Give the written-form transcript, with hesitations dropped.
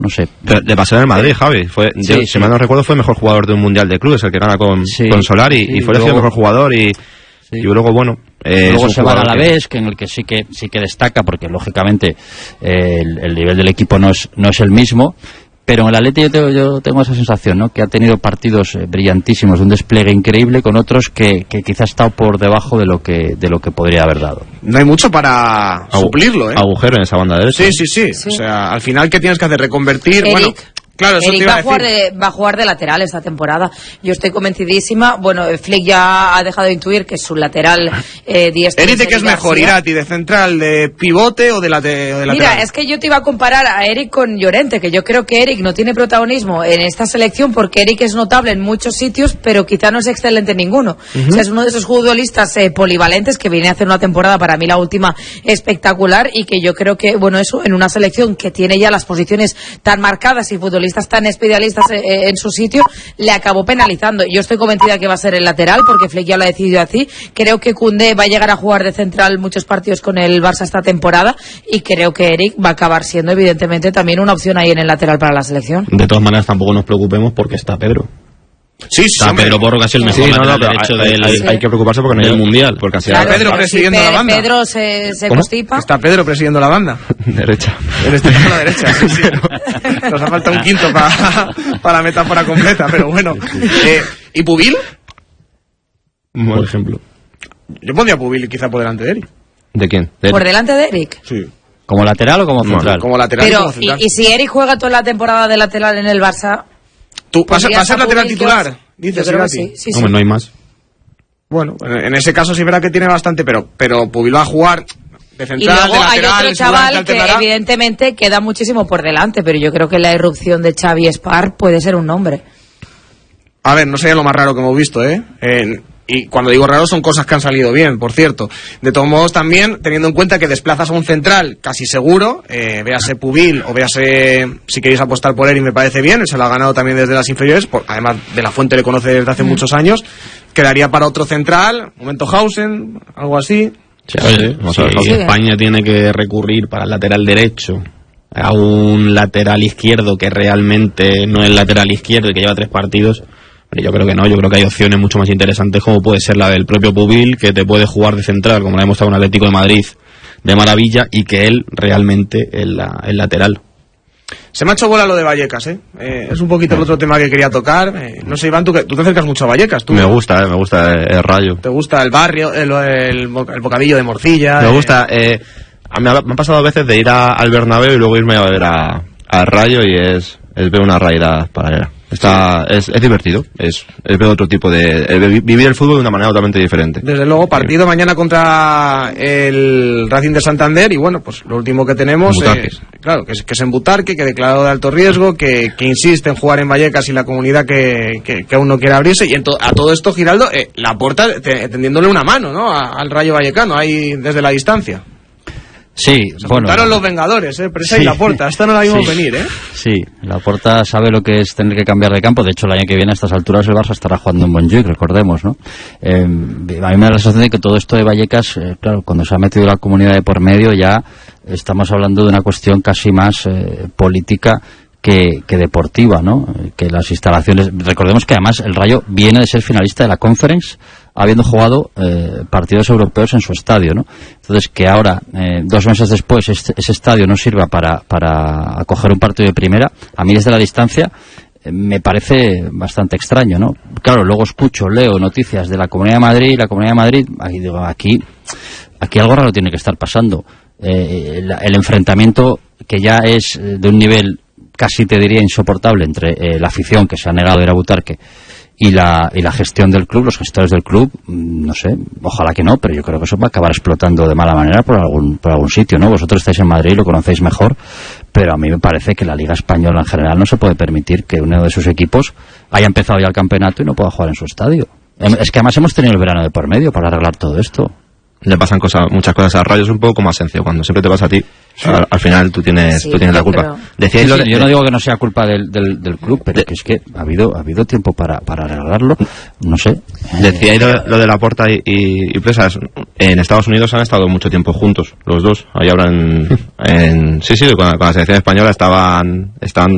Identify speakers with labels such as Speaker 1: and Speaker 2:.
Speaker 1: no sé.
Speaker 2: Pero le pasó en el Madrid, Javi. Si mal no recuerdo, fue el mejor jugador de un mundial de clubes, el que gana con Solari, y fue elegido el mejor jugador y luego, bueno...
Speaker 1: luego se va a la vez, que en el que sí que destaca, porque lógicamente el nivel del equipo no es el mismo. Pero en el Atleti yo tengo esa sensación, ¿no? Que ha tenido partidos brillantísimos, de un despliegue increíble, con otros que quizás ha estado por debajo de lo que podría haber dado.
Speaker 3: No hay mucho para suplirlo, ¿eh?
Speaker 2: Agujero en esa banda derecha.
Speaker 3: Sí. O sea, al final, ¿qué tienes que hacer? Reconvertir.
Speaker 4: Eric.
Speaker 3: Bueno, claro, eso
Speaker 4: Eric
Speaker 3: te iba a decir.
Speaker 4: va a jugar de lateral esta temporada. Yo estoy convencidísima. Bueno, Flick ya ha dejado de intuir que su lateral diestro.
Speaker 3: Eric, ¿de qué es mejor? ¿Irati de central, de pivote o de lateral?
Speaker 4: Mira, es que yo te iba a comparar a Eric con Llorente, que yo creo que Eric no tiene protagonismo en esta selección porque Eric es notable en muchos sitios, pero quizá no es excelente en ninguno. O sea, es uno de esos futbolistas polivalentes que viene a hacer una temporada, para mí la última, espectacular, y que yo creo que, bueno, eso en una selección que tiene ya las posiciones tan marcadas y futbolistas tan especialistas en su sitio, le acabó penalizando. Yo estoy convencida que va a ser el lateral, porque Flick ya lo ha decidido así. Creo que Koundé va a llegar a jugar de central muchos partidos con el Barça esta temporada, y creo que Eric va a acabar siendo, evidentemente, también una opción ahí en el lateral para la selección.
Speaker 5: De todas maneras, tampoco nos preocupemos porque está Pedro.
Speaker 3: Está
Speaker 5: Pedro Porro, casi el mejor lateral derecho
Speaker 2: hay que preocuparse porque no hay
Speaker 5: el mundial.
Speaker 2: Porque así
Speaker 3: está Pedro presidiendo la banda.
Speaker 4: Pedro se constipa.
Speaker 3: Está Pedro presidiendo la banda.
Speaker 2: Derecha.
Speaker 3: En este caso la derecha, sí. Nos ha faltado un quinto para la metáfora completa, pero bueno. ¿Y Pubil?
Speaker 5: Por ejemplo.
Speaker 3: Yo pondría a Pubil quizá por delante de Eric.
Speaker 2: ¿De quién?
Speaker 4: ¿Por delante de Eric?
Speaker 3: Sí.
Speaker 1: ¿Como lateral o como central?
Speaker 3: Como lateral.
Speaker 4: Pero,
Speaker 3: como central.
Speaker 4: y si Eric juega toda la temporada de lateral en el Barça...
Speaker 3: ¿Tú vas a ser lateral titular? Dices,
Speaker 4: yo creo que sí.
Speaker 5: Hombre, no hay más.
Speaker 3: Bueno, en ese caso sí verá que tiene bastante, pero Pubil va a jugar de central,
Speaker 4: y luego
Speaker 3: de lateral,
Speaker 4: hay otro chaval que evidentemente queda muchísimo por delante, pero yo creo que la irrupción de Xavi Espar puede ser un nombre.
Speaker 3: A ver, no sería lo más raro que hemos visto, ¿eh? Y cuando digo raro son cosas que han salido bien, por cierto. De todos modos también, teniendo en cuenta que desplazas a un central casi seguro, véase Pubil o véase, si queréis apostar por él, y me parece bien, se lo ha ganado también desde las inferiores, además de la Fuente le conoce desde hace muchos años, quedaría para otro central, momento Hausen, algo así.
Speaker 5: Sí, España tiene que recurrir para el lateral derecho a un lateral izquierdo que realmente no es lateral izquierdo y que lleva 3 partidos. Pero yo creo que no, yo creo que hay opciones mucho más interesantes, como puede ser la del propio Pubil, que te puede jugar de central, como la hemos estado en Atlético de Madrid, de maravilla, y que él realmente es el lateral.
Speaker 3: Se me ha hecho bola lo de Vallecas, ¿eh? Es un poquito el otro tema que quería tocar. No sé, Iván, tú te acercas mucho a Vallecas. ¿Tú?
Speaker 2: Me gusta el Rayo.
Speaker 3: ¿Te gusta el barrio, el bocadillo de morcilla?
Speaker 2: Me gusta. Me han pasado a veces de ir al Bernabéu y luego irme a ver al Rayo, y es ver una realidad paralela. Es divertido, es ver otro tipo de vivir el fútbol de una manera totalmente diferente.
Speaker 3: Desde luego, partido mañana contra el Racing de Santander, y bueno, pues lo último que tenemos es, claro, que es en Butarque, que declarado de alto riesgo, que insiste en jugar en Vallecas y la comunidad que aún no quiere abrirse, y a todo esto, Giraldo, Laporta tendiéndole una mano, ¿no? Al Rayo Vallecano, ahí desde la distancia.
Speaker 1: Sí,
Speaker 3: se juntaron los Vengadores, Presa y Laporta. Esta no la vimos venir,
Speaker 1: Sí, Laporta sabe lo que es tener que cambiar de campo. De hecho, el año que viene a estas alturas el Barça estará jugando en Montjuic, recordemos, ¿no? A mí me da la sensación de que todo esto de Vallecas, claro, cuando se ha metido la comunidad de por medio, ya estamos hablando de una cuestión casi más política que deportiva, ¿no? Que las instalaciones... Recordemos que además el Rayo viene de ser finalista de la Conference, habiendo jugado partidos europeos en su estadio, ¿no? Entonces, que ahora, 2 meses después, ese estadio no sirva para acoger un partido de primera, a mí desde la distancia me parece bastante extraño, ¿no? Claro, luego leo noticias de la Comunidad de Madrid, y digo, aquí algo raro tiene que estar pasando. El enfrentamiento, que ya es de un nivel casi te diría insoportable, entre la afición, que se ha negado a ir a Butarque, y la gestión del club, los gestores del club, no sé, ojalá que no, pero yo creo que eso va a acabar explotando de mala manera por algún sitio, ¿no? Vosotros estáis en Madrid, lo conocéis mejor, pero a mí me parece que la Liga Española en general no se puede permitir que uno de sus equipos haya empezado ya el campeonato y no pueda jugar en su estadio. Es que además hemos tenido el verano de por medio para arreglar todo esto.
Speaker 2: Le pasan muchas cosas al Rayo, es un poco como Asencio, cuando siempre te pasa a ti, al final tú tienes la culpa.
Speaker 1: Yo no digo que no sea culpa del club, pero es que ha habido tiempo para arreglarlo, no sé.
Speaker 2: Decíais lo de Laporta y Presas, en Estados Unidos han estado mucho tiempo juntos, los dos, ahí ahora con la selección española estaban